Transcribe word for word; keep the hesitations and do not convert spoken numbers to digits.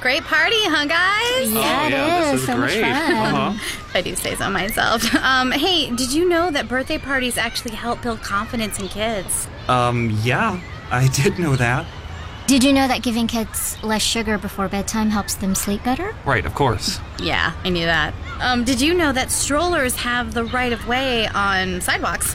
Great party, huh, guys? Yeah, Oh, it yeah, is. this is So much great. fun. Uh-huh. I do say so myself. Um, hey, did you know that birthday parties actually help build confidence in kids? Um, yeah, I did know that. Did you know that giving kids less sugar before bedtime helps them sleep better? Right, of course. Yeah, I knew that. Um, did you know that strollers have the right of way on sidewalks?